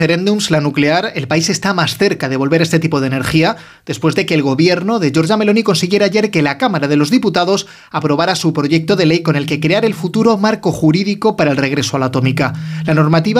Referéndums, la nuclear, el país está más cerca de volver a este tipo de energía después de que el gobierno de Giorgia Meloni consiguiera ayer que la Cámara de los Diputados aprobara su proyecto de ley con el que crear el futuro marco jurídico para el regreso a la atómica. La normativa